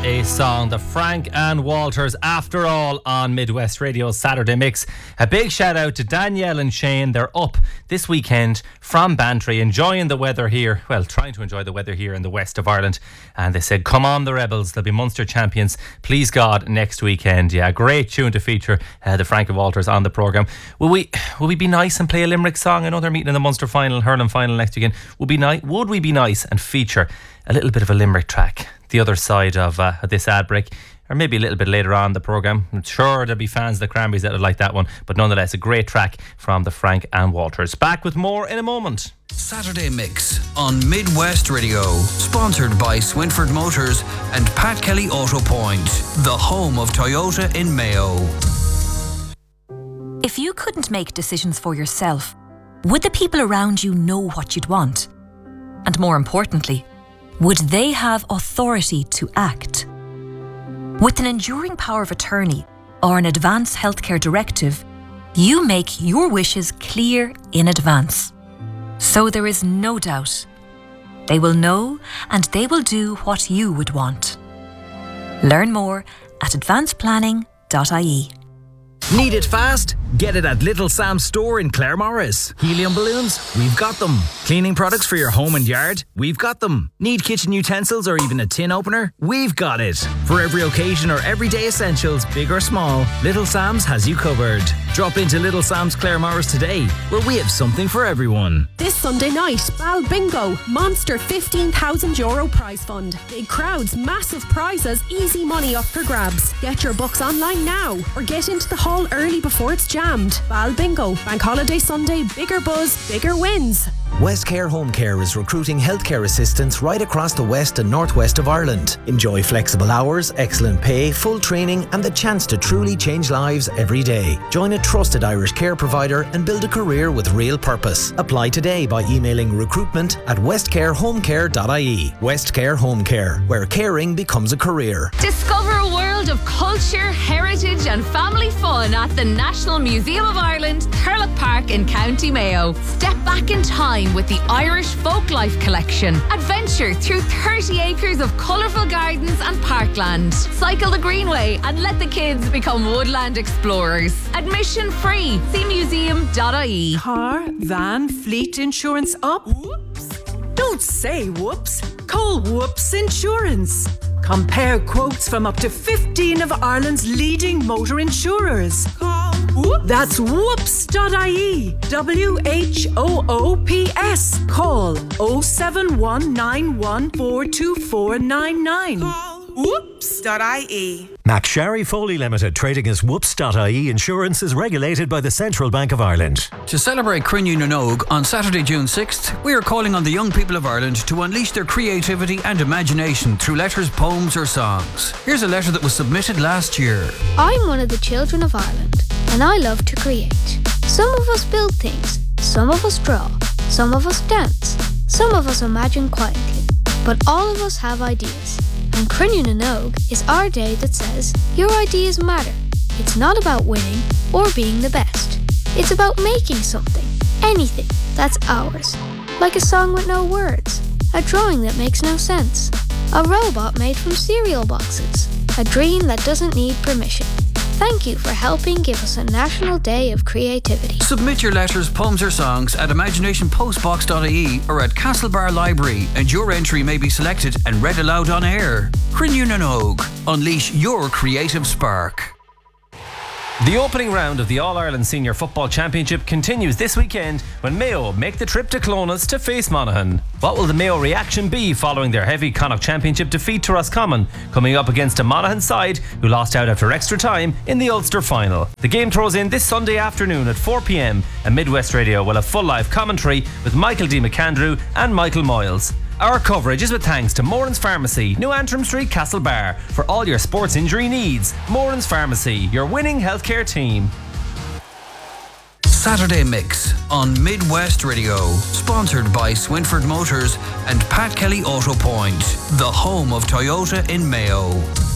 a song, the Frank and Walters After All on Midwest Radio's Saturday Mix. A big shout out to Danielle and Shane. They're up this weekend from Bantry, enjoying the weather here. Well, trying to enjoy the weather here in the west of Ireland. And they said, come on the Rebels, they'll be Munster champions, please God, next weekend. Yeah, great tune to feature the Frank and Walters on the programme. Will we be nice and play a Limerick song? I know they're meeting in the Munster final, hurling final next weekend. Would we be nice and feature a little bit of a Limerick track the other side of this ad break, or maybe a little bit later on the programme? I'm sure there'll be fans of the Cranberries that would like that one, but nonetheless a great track from the Frank and Walters. Back with more in a moment. Saturday Mix on Midwest Radio, sponsored by Swinford Motors and Pat Kelly Auto Point, the home of Toyota in Mayo. If you couldn't make decisions for yourself, would the people around you know what you'd want? And more importantly, would they have authority to act? With an enduring power of attorney or an advance healthcare directive, you make your wishes clear in advance. So there is no doubt. They will know and they will do what you would want. Learn more at advanceplanning.ie. Need it fast? Get it at Little Sam's store in Claremorris. Helium balloons? We've got them. Cleaning products for your home and yard? We've got them. Need kitchen utensils or even a tin opener? We've got it. For every occasion or everyday essentials, big or small, Little Sam's has you covered. Drop into Little Sam's Claremorris today, where we have something for everyone. This Sunday night, Bal Bingo, monster €15,000 prize fund. Big crowds, massive prizes, easy money up for grabs. Get your books online now or get into the hall early before it's jammed. Bal Bingo, Bank Holiday Sunday, bigger buzz, bigger wins. Westcare Home Care is recruiting healthcare assistants right across the west and northwest of Ireland. Enjoy flexible hours, excellent pay, full training and the chance to truly change lives every day. Join a trusted Irish care provider and build a career with real purpose. Apply today by emailing recruitment@westcarehomecare.ie. Westcare Home Care, where caring becomes a career. Discover a world of culture, heritage and family fun at the National Museum of Ireland, Thurlock Park in County Mayo. Step back in time with the Irish Folklife Collection. Adventure through 30 acres of colourful gardens and parkland. Cycle the Greenway and let the kids become woodland explorers. Admission free. See museum.ie. Car, van, fleet insurance up? Whoops. Don't say whoops. Call Whoops Insurance. Compare quotes from up to 15 of Ireland's leading motor insurers. Call Whoops. That's whoops.ie. WHOOPS. Call 07191424499. Call whoops.ie. McSharry Foley Limited, trading as whoops.ie Insurance, is regulated by the Central Bank of Ireland. To celebrate Crinne na Nóg on Saturday, June 6th, we are calling on the young people of Ireland to unleash their creativity and imagination through letters, poems or songs. Here's a letter that was submitted last year. I'm one of the children of Ireland and I love to create. Some of us build things, some of us draw, some of us dance, some of us imagine quietly, but all of us have ideas. And Crinne na Nóg is our day that says, your ideas matter. It's not about winning or being the best. It's about making something, anything, that's ours. Like a song with no words, a drawing that makes no sense, a robot made from cereal boxes, a dream that doesn't need permission. Thank you for helping give us a National Day of Creativity. Submit your letters, poems or songs at imaginationpostbox.ie or at Castlebar Library and your entry may be selected and read aloud on air. Crinne na Nóg. Unleash your creative spark. The opening round of the All-Ireland Senior Football Championship continues this weekend when Mayo make the trip to Clones to face Monaghan. What will the Mayo reaction be following their heavy Connacht Championship defeat to Roscommon, coming up against a Monaghan side who lost out after extra time in the Ulster final? The game throws in this Sunday afternoon at 4 p.m. and Midwest Radio will have full live commentary with Michael D. McAndrew and Michael Moyles. Our coverage is with thanks to Moran's Pharmacy, New Antrim Street, Castlebar. For all your sports injury needs, Moran's Pharmacy, your winning healthcare team. Saturday Mix on Midwest Radio, sponsored by Swinford Motors and Pat Kelly Auto Point, the home of Toyota in Mayo.